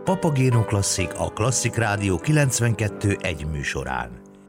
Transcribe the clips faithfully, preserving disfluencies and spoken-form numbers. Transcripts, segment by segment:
Papagéno Klasszik a Klasszik Rádió kilencvenkettő egy műsorán.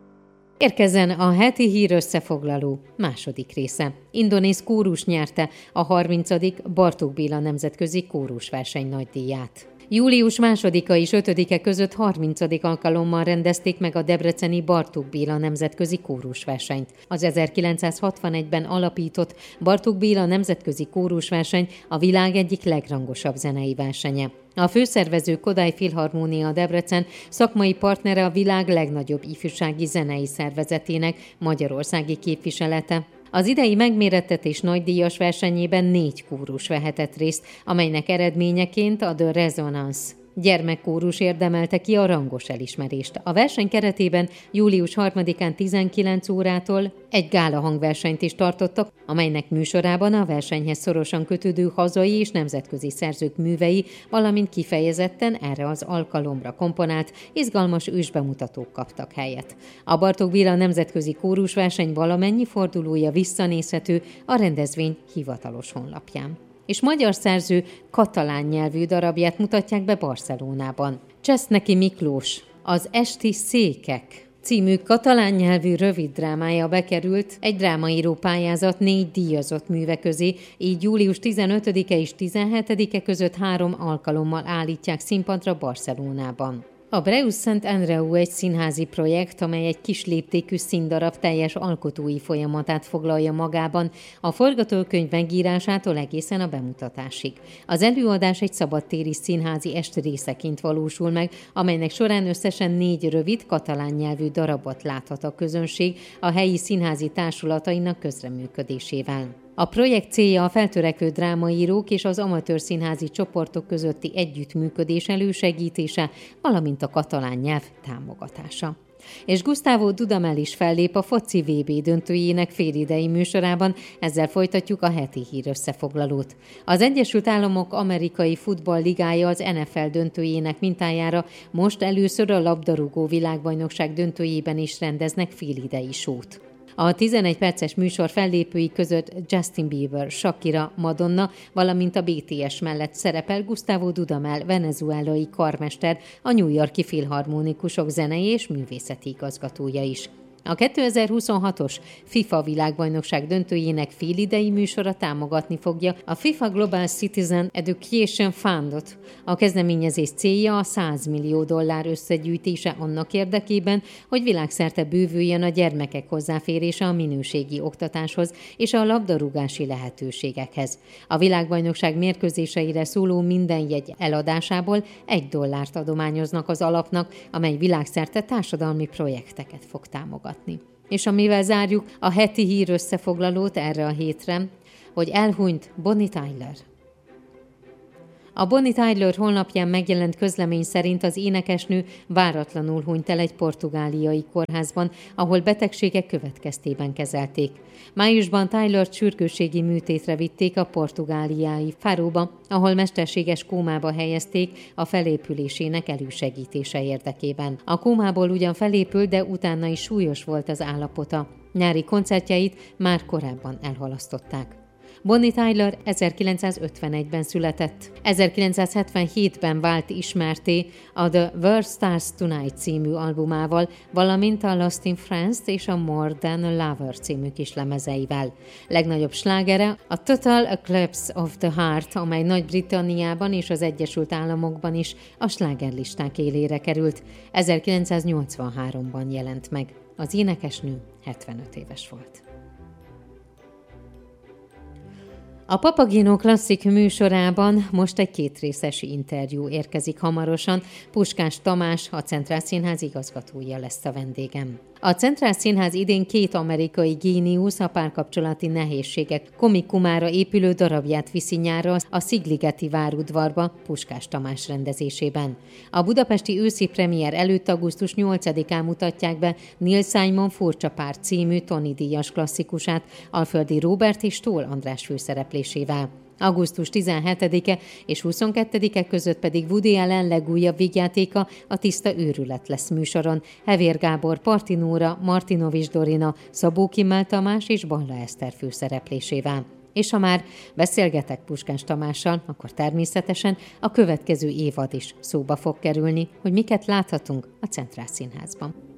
Érkezzen a heti hír összefoglaló második része. Indonéz kórus nyerte a harmincadik Bartók Béla nemzetközi kórusverseny nagydíját. Július másodika és ötödike között harmincadik alkalommal rendezték meg a debreceni Bartók Béla nemzetközi kórusversenyt. Az ezerkilencszázhatvanegyben alapított Bartók Béla nemzetközi kórusverseny a világ egyik legrangosabb zenei versenye. A főszervező Kodály Filharmónia Debrecen szakmai partnere a világ legnagyobb ifjúsági zenei szervezetének magyarországi képviselete. Az idei megmérettetés nagydíjas versenyében négy kórus vehetett részt, amelynek eredményeként a The Resonance gyermekkórus érdemelte ki a rangos elismerést. A verseny keretében július harmadikán tizenkilenc órától egy gála hangversenyt is tartottak, amelynek műsorában a versenyhez szorosan kötődő hazai és nemzetközi szerzők művei, valamint kifejezetten erre az alkalomra komponált, izgalmas ősbemutatók kaptak helyet. A Bartók Béla nemzetközi kórusverseny valamennyi fordulója visszanézhető a rendezvény hivatalos honlapján. És magyar szerző katalán nyelvű darabját mutatják be Barcelonában. Cseszneky Miklós, az Esti székek című katalán nyelvű rövid drámája bekerült egy drámaíró pályázat négy díjazott műve közé, így július tizenötödike és tizenhetedike között három alkalommal állítják színpadra Barcelonában. A Breus Szent Andreu egy színházi projekt, amely egy kis léptékű színdarab teljes alkotói folyamatát foglalja magában, a forgatókönyv megírásától egészen a bemutatásig. Az előadás egy szabadtéri színházi est részeként valósul meg, amelynek során összesen négy rövid katalán nyelvű darabot láthat a közönség a helyi színházi társulatainak közreműködésével. A projekt célja a feltörekvő drámaírók és az amatőr színházi csoportok közötti együttműködés elősegítése, valamint a katalán nyelv támogatása. És Gustavo Dudamel is fellép a foci vé bé döntőjének félidei műsorában, ezzel folytatjuk a heti hír összefoglalót. Az Egyesült Államok amerikai futballligája az en ef el döntőjének mintájára most először a labdarúgó világbajnokság döntőjében is rendeznek félidei sót. A tizenegy perces műsor fellépői között Justin Bieber, Shakira, Madonna, valamint a bé té es mellett szerepel Gustavo Dudamel, venezuelai karmester, a New York-i Filharmonikusok zenei és művészeti igazgatója is. A kétezer-huszonhatos FIFA világbajnokság döntőjének félidei műsora támogatni fogja a FIFA Global Citizen Education Fundot. A kezdeményezés célja a száz millió dollár összegyűjtése annak érdekében, hogy világszerte bővüljön a gyermekek hozzáférése a minőségi oktatáshoz és a labdarúgási lehetőségekhez. A világbajnokság mérkőzéseire szóló minden jegy eladásából egy dollárt adományoznak az alapnak, amely világszerte társadalmi projekteket fog támogatni. És amivel zárjuk a heti hír összefoglalót erre a hétre, hogy elhunyt Bonnie Tyler. A Bonnie Tyler honlapján megjelent közlemény szerint az énekesnő váratlanul hunyt el egy portugáliai kórházban, ahol betegségek következtében kezelték. Májusban Tylert sürgősségi műtétre vitték a portugáliai Faróba, ahol mesterséges kómába helyezték a felépülésének elősegítése érdekében. A kómából ugyan felépült, de utána is súlyos volt az állapota. Nyári koncertjeit már korábban elhalasztották. Bonnie Tyler ezerkilencszázötvenegyben született. ezerkilencszázhetvenhétben vált ismertté a The World Stars Tonight című albumával, valamint a Lost in France és a More Than a Lover című kislemezeivel. Legnagyobb slágere a Total Eclipse of the Heart, amely Nagy-Britanniában és az Egyesült Államokban is a slágerlisták élére került. ezerkilencszáznyolcvanháromban jelent meg. Az énekesnő hetvenöt éves volt. A Papagéno Klasszik műsorában most egy kétrészes interjú érkezik hamarosan. Puskás Tamás, a Centrál Színház igazgatója lesz a vendégem. A Centrál Színház idén két amerikai géniusz a párkapcsolati nehézségek komikumára épülő darabját viszi nyárra a Szigligeti várudvarba Puskás Tamás rendezésében. A budapesti őszi premier előtt augusztus nyolcadikán mutatják be Neil Simon Furcsa pár című Tony díjas klasszikusát Alföldi Róbert és Tóth András főszereplésével. augusztus tizenhetedike és huszonkettedike között pedig Woody Allen legújabb vígjátéka, a Tiszta őrület lesz műsoron. Hevér Gábor, Parti Nóra, Martinovics Dorina, Szabó Kimmel Tamás és Balla Eszter főszereplésével. És ha már beszélgetek Puskás Tamással, akkor természetesen a következő évad is szóba fog kerülni, hogy miket láthatunk a Centrál Színházban.